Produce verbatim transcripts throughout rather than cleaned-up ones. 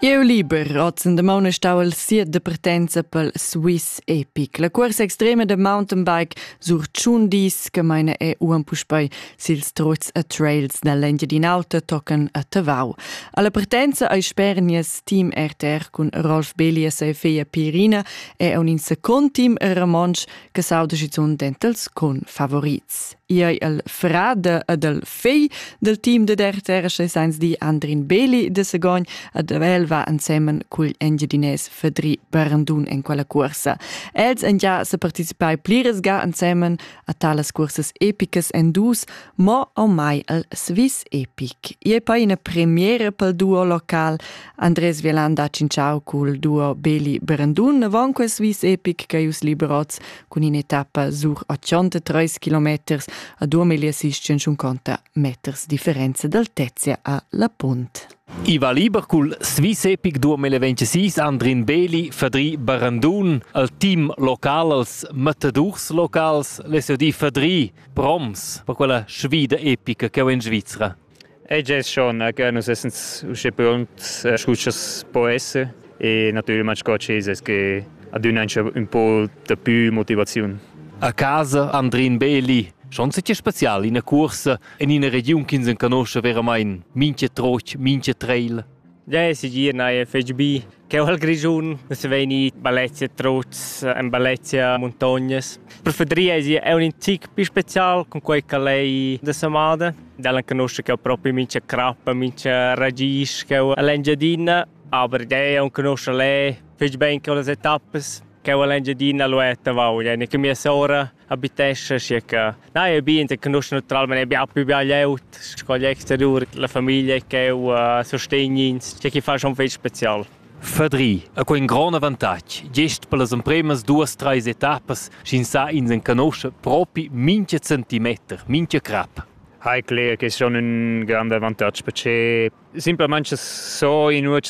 Eu liber, oz in demona stau al siet de partenza pel Swiss Epic. La corsa extrema de mountainbike sur tschundis, che meine è uan puspei sils trots a trails da lengia din auto tocan a Tavau. Alla partenza ai spernies team R T R con Rolf Belias e Feia Pirina e un in second team a Ramonsch che sauda schizun dentals con favorits. Iai al frada ad al fei del team de R T R se sains di Andrin Beli de Segogn ad avel va insieme col engiadines Fedri Barandun in quella corsa. Els en già se participai plires ga insieme a talas corsas epicas en dus, mo o mai al Swiss Epic. Ie poi una premiere pel duo local Andres Violanda cinciau col duo Beli Barandun avon quel Swiss Epic che us liberots con in etappa sur ottantatré chilometers a duemilaseicentcinquanta meters differenza d'altezia a La Punt. I va liber cul Swiss Epic duemilaventisei Andrin Beli, Fedri Barandun, al team local, als matadurs locals, lesio di Fedri proms per quella sfida epica che è in Svizzera. E già schon, che noi siamo usciti pronti, scuccias può essere, e naturalmente scocci è che adunano un po' di più motivazione. A casa Andrin Beli, schon sicher spezial in una corsa in una regione che si conosce veramente, mince troch, mince trail. Ja, si gir na F H B, che è una regione, se veni bellezia trots, en bellezia montagnas. Per Fedria è un intic più speciale con quei che lei da Samada. Dalla conosce che è proprio mince crappa, mince ragis, che è l'engiadina, aber ja, non conosce lei, fece bene con le tappe. Che è l'engiadina lo è Tavau, ja, ne che mia sora abitesce, sia che na è bene che conosce naturalmente è più più aiut, scoglie exterior, la famiglia che uh, sostegni, c'è che fa un fece speciale. Fedri, a quel grande vantaggio, gest per le prime due tre etappe, si sa in sen conosce proprio mince centimeter, mince crap. È chiaro che è un grande vantaggio perché semplicemente so in uno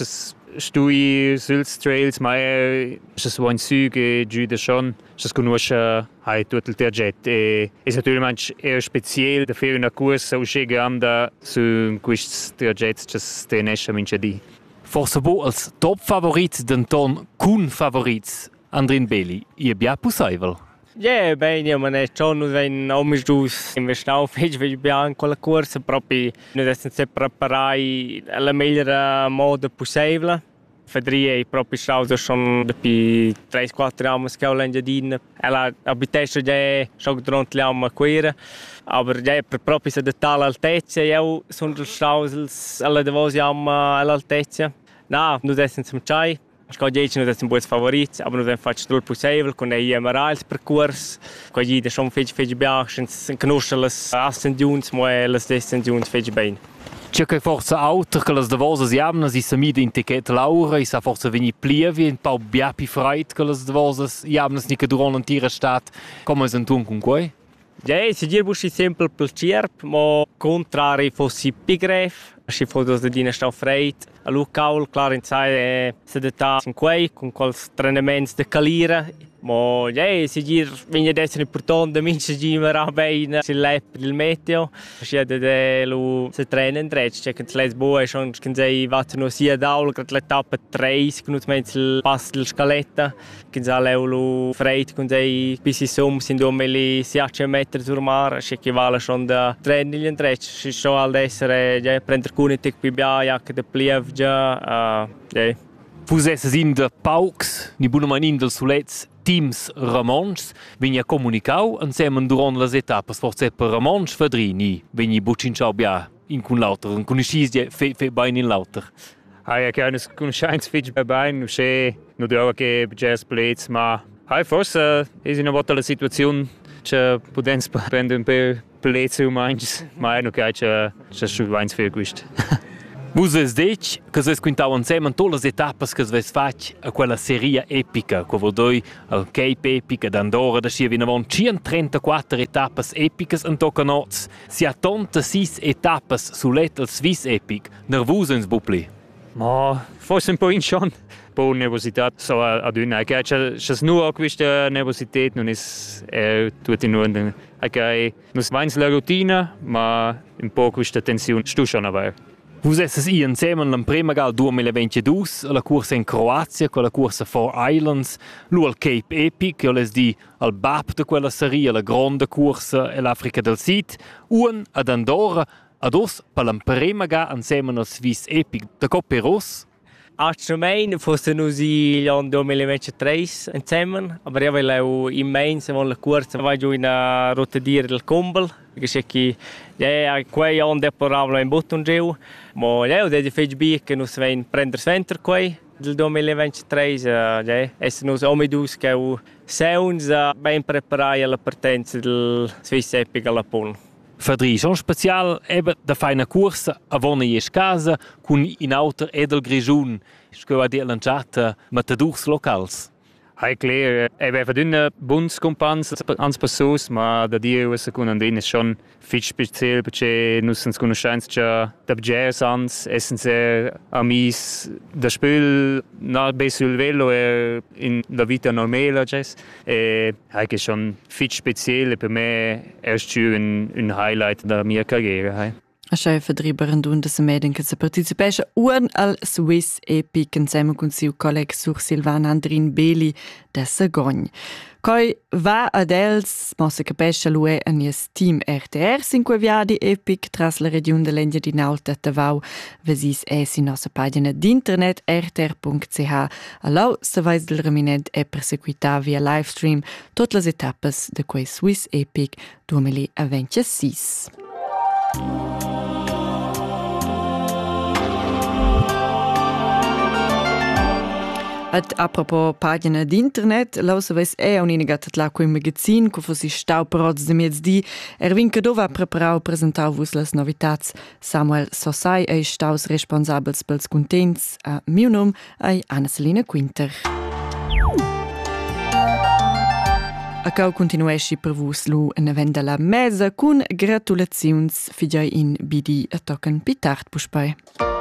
stui suls trails, ma è un suge giù da schon, che conosce tutto il tragitto e è naturalmente è speciale da fare una corsa così grande su questi tragetti che si nesce mince di. Forse bo als top favorits d'Anton kun favorits Andrin Beli, ie bia possibile. Ja, bene, ma ne schon noi ein omisch dus investau fece fece bia in quella corsa proprio noi dessen se preparai alla migliore modo possibile. Fedria è proprio stauso schon dopo tre quattro anni che ho l'engiadina. Ella abitesce già schon durante l'anno quera, aber già per proprio se tale altezza io sono stauso alla devosi amma all'altezza. No, noi dessen zum chai. Sco dieci noi dessen buons favoriti, aber noi faccio tutto il possibile con i emeralds percorsi. Qua gli schon fece fece bia, sen conosce le ascendions, ma le descendions fece bene. C'è che forse auto che le devose jamna si samida in ticket laura, e sa forse veni plievi un po' biapi freit che le devose jamna ni che durano tira stat, come se tun con quei? Ja, si dir buschi sempre pel cirp, ma contrari fossi pigref, si fotos de dina stau freit, a lu caul clar in sai se deta in quei con quals trenaments de calira. Ma ja, si dir vegna d'essere important da mince gimera bein si l'app del meteo. Si de de lu se trenen dretsch, che che les boe schon che sei vat no sia daul che le tappa tre knut mens il pass del scaletta, che sa lu freit con sei bisi sum sin do meli siace metri sur mar, che vale schon da trenen dretsch, si schon al essere ja prender cunitic pi bia ja che de pliev ja, ja. Fusesse in de Paux, ni bunaman del Sulets, teams Ramonsch, vegna comunicau insieme durant le etappes, forse per Ramonsch Fedrini, vegni bucinciau bia in cun lauter, in conoscisce fe fe bain in lauter. Ah, ja, che uns conoscenz fitch bei bain, nu che nu do che jazz plates, ma hai forse è in una volta la situazione che podens prendere un per plates u mines, ma nu che che che su vins fer gust. Vus es dec che ses quintau insieme tolle le etappes che ses fac a quella seria epica, che vodoi al Cape Epic d'Andorra da scia vinavon centotrentaquattro etappes epicas in toccanots, sia trentasei etappes sulet al Swiss Epic, nervusens bupli. Ma forse un po' in schon, un po' nervosità so ad una, che c'è nur questa nervosità non è tutto in ordine. Che non è la routine, ma un po' questa tensione stu schon avere. Vus esses i insieme la prima gal duemilaventidue la corsa in Croazia con la corsa Four Islands, lu al Cape Epic, io les di al bab de quella seria la grande corsa e l'Africa del Sud, un ad Andorra, ad os per la prima gal insieme al Swiss Epic de Coppi Ross. Altrament fosse nusi l'anno duemilaventitré insieme, aber io avevo immense con la corsa, vai giù in a rotadiere del Kumbel, che c'è chi ja quei anno deplorabile in botton giù, ma ja, ho detto fece bene che non si viene prendere sventer quei del duemilaventitré, ja, essere nos omidus che ho seuns ben preparati alla partenza del Swiss Epic alla Pol. Fadri, schon special eben da feina corsa a vona jes casa con in auter edel grigiun, sco a di lanciata matadurs locals. Hai klar, e aveva d'una buns compans ans passus, ma da dir usa con andin es schon viel speziell, perché nus ens conoscenza già da bgers ans, essen se amis da spül na be sul velo e in la vita normale, jes. E hai che schon viel speziell, per me erst un un highlight da mia carriera, hai. A chef drüber und und das Medien che se partecipesce un al Swiss Epic insieme con siu collega sur Silvan Andrin Beli da Sagogn. Coi va ad els mosse capesce lue an ies team R T R cinque viadi Epic tras la region de Lendia di Naulta Tavau vesis es in nostra pagina d'internet r t r punct c h. Allau se vais del reminent e perseguita via livestream tot las etapas de quei Swiss Epic duemilaventisei. Ad apropos pagina d'internet, lausa ves è un'inigat la quei magazin, co fossi stau parods de miezdi, er vinca dova preparau presentau vus las novitats. Samuel Sosai ei staus responsabels pels contents, a miu nom ei Anna Selina Quinter. A cau continuesci per vus lu en event la mesa cun gratulaziuns figiai in bidi a tocan pitart puspai.